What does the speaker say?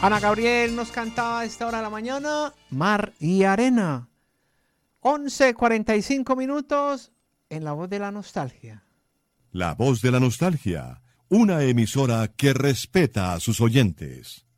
Ana Gabriel nos cantaba a esta hora de la mañana, Mar y Arena. 11:45 en La Voz de la Nostalgia. La Voz de la Nostalgia, una emisora que respeta a sus oyentes.